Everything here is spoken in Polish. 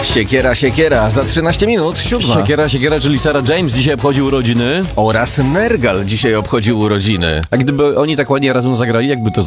Siekiera, za 13 minut, 7. Siekiera, czyli Sarah James dzisiaj obchodził urodziny. Oraz Nergal dzisiaj obchodził urodziny. A gdyby oni tak ładnie razem zagrali, jakby to